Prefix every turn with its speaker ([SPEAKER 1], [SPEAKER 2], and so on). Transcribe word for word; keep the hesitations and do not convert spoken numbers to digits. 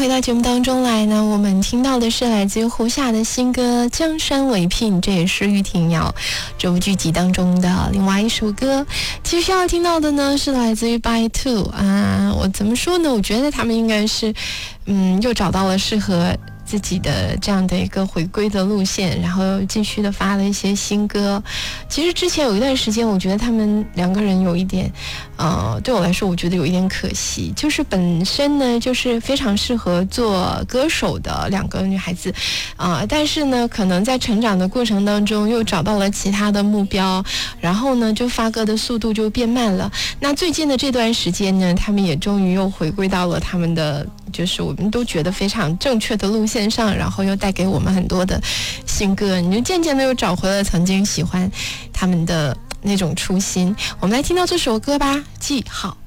[SPEAKER 1] 回到节目当中来呢，我们听到的是来自于胡夏的新歌《江山为聘》，这也是玉婷瑶这部剧集当中的另外一首歌。其实要听到的呢是来自于 By Two 啊，我怎么说呢？我觉得他们应该是，嗯，又找到了适合自己的这样的一个回归的路线，然后继续的发了一些新歌。其实之前有一段时间，我觉得他们两个人有一点，呃，对我来说，我觉得有一点可惜，就是本身呢，就是非常适合做歌手的两个女孩子，啊、呃，但是呢，可能在成长的过程当中又找到了其他的目标，然后呢，就发歌的速度就变慢了。那最近的这段时间呢，他们也终于又回归到了他们的，就是我们都觉得非常正确的路线上，然后又带给我们很多的新歌，你就渐渐的又找回了曾经喜欢他们的那种初心。我们来听到这首歌吧，记号。